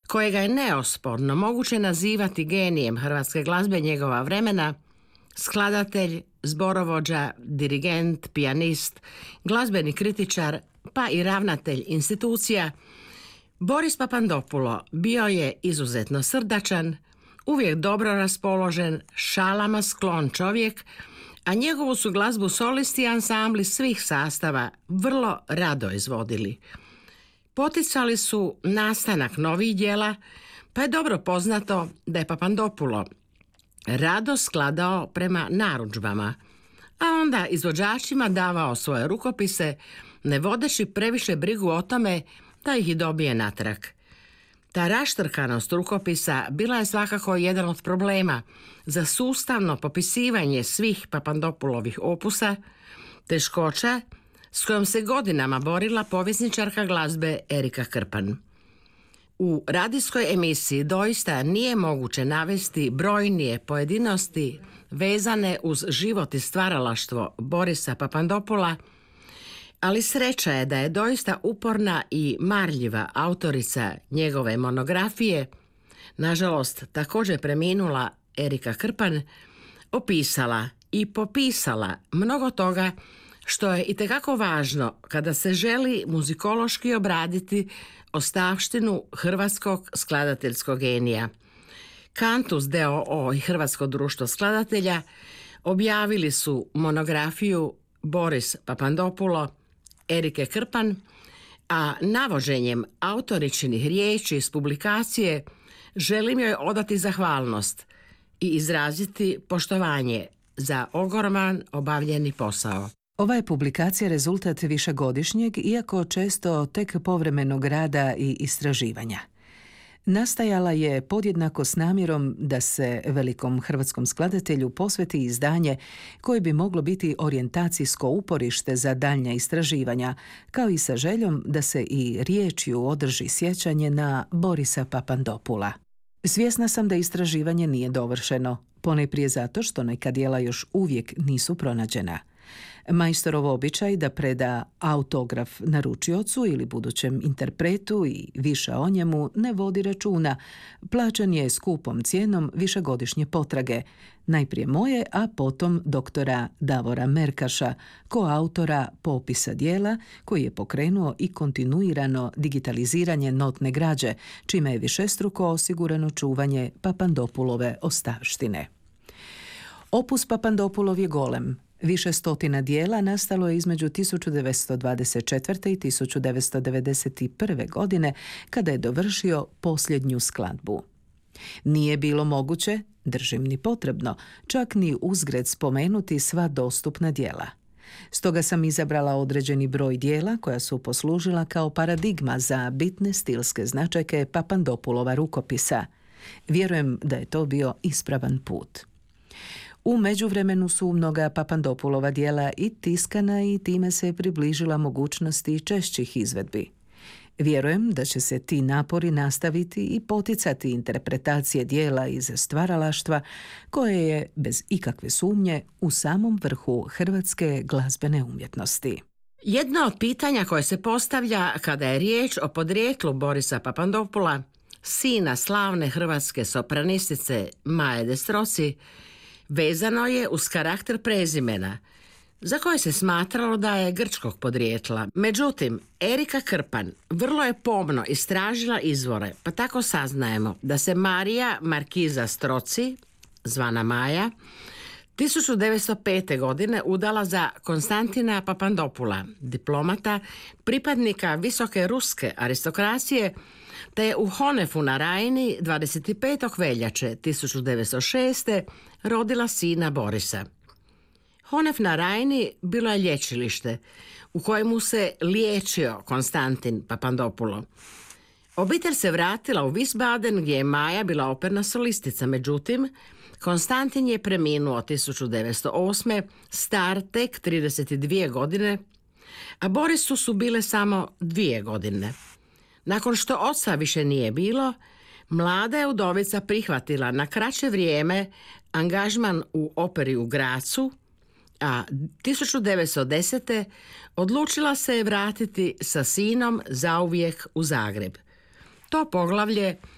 kojega je neosporno moguće nazivati genijem hrvatske glazbe njegova vremena, skladatelj, zborovođa, dirigent, pijanist, glazbeni kritičar, pa i ravnatelj institucija, Boris Papandopulo bio je izuzetno srdačan, uvijek dobro raspoložen, šalama sklon čovjek, a njegovu su glazbu solisti i ansambli svih sastava vrlo rado izvodili. Poticali su nastanak novih djela, pa je dobro poznato da je Papandopulo rado skladao prema narudžbama, a onda izvođačima davao svoje rukopise, ne vodeći previše brigu o tome da ih i dobije natrag. Ta raštrkanost rukopisa bila je svakako jedan od problema za sustavno popisivanje svih Papandopulovih opusa, teškoća s kojom se godinama borila povjesničarka glazbe Erika Krpan. U radijskoj emisiji doista nije moguće navesti brojnije pojedinosti vezane uz život i stvaralaštvo Borisa Papandopula, ali sreća je da je doista uporna i marljiva autorica njegove monografije, nažalost također preminula Erika Krpan, opisala i popisala mnogo toga što je itekako važno kada se želi muzikološki obraditi ostavštinu hrvatskog skladateljskog genija. Kantus d.o.o. i Hrvatsko društvo skladatelja objavili su monografiju Boris Papandopulo Erike Krpan, a navođenjem autoričinih riječi iz publikacije želim joj odati zahvalnost i izraziti poštovanje za ogroman obavljeni posao. Ova je publikacija rezultat višegodišnjeg, iako često tek povremenog rada i istraživanja. Nastajala je podjednako s namjerom da se velikom hrvatskom skladatelju posveti izdanje koje bi moglo biti orijentacijsko uporište za daljnja istraživanja, kao i sa željom da se i riječju održi sjećanje na Borisa Papandopula. Svjesna sam da istraživanje nije dovršeno, ponajprije zato što neka djela još uvijek nisu pronađena. Majstorov običaj da preda autograf naručiocu ili budućem interpretu i više o njemu ne vodi računa. Plaćan je skupom cijenom višegodišnje potrage, najprije moje, a potom doktora Davora Merkaša, koautora popisa djela koji je pokrenuo i kontinuirano digitaliziranje notne građe, čime je višestruko osigurano čuvanje Papandopulove ostavštine. Opus Papandopulov je golem. Više stotina dijela nastalo je između 1924. i 1991. godine, kada je dovršio posljednju skladbu. Nije bilo moguće, držim ni potrebno, čak ni uzgred spomenuti sva dostupna dijela. Stoga sam izabrala određeni broj dijela koja su poslužila kao paradigma za bitne stilske značajke Papandopulova rukopisa. Vjerujem da je to bio ispravan put. U međuvremenu su mnoga Papandopulova djela i tiskana i time se približila mogućnosti češćih izvedbi. Vjerujem da će se ti napori nastaviti i poticati interpretacije djela iz stvaralaštva koje je, bez ikakve sumnje, u samom vrhu hrvatske glazbene umjetnosti. Jedno od pitanja koje se postavlja kada je riječ o podrijetlu Borisa Papandopula, sina slavne hrvatske sopranistice Maje Destroci, vezano je uz karakter prezimena, za koje se smatralo da je grčkog podrijetla. Međutim, Erika Krpan vrlo je pomno istražila izvore, pa tako saznajemo da se Marija Markiza Stroci, zvana Maja, 1905. godine udala za Konstantina Papandopula, diplomata, pripadnika visoke ruske aristokracije, te je u Honefu na Rajni 25. veljače 1906. rodila sina Borisa. Honef na Rajni bilo je lječilište u kojemu se liječio Konstantin Papandopulo. Obitelj se vratila u Wiesbaden gdje je Maja bila operna solistica, međutim, Konstantin je preminuo 1908. star tek 32 godine, a Borisu su bile samo 2 godine. Nakon što oca više nije bilo, mlada je udovica prihvatila na kraće vrijeme angažman u operi u Grazu, a 1910. odlučila se je vratiti sa sinom zauvijek u Zagreb. To poglavlje